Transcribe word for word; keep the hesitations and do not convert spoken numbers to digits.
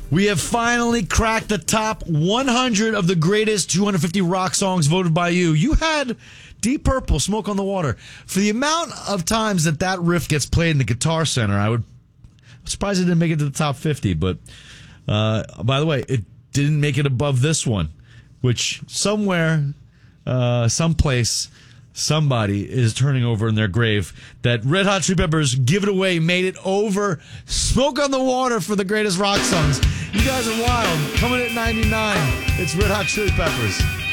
We have finally cracked the top one hundred of the greatest two hundred fifty rock songs voted by you. You had Deep Purple, Smoke on the Water. For the amount of times that that riff gets played in the Guitar Center, I would, I'm surprised it didn't make it to the top fifty. But, uh, by the way, it didn't make it above this one, which somewhere, uh, someplace, somebody is turning over in their grave that Red Hot Chili Peppers Give It Away made it over Smoke on the Water for the greatest rock songs. You guys are wild. Coming at ninety-nine, it's Red Hot Chili Peppers.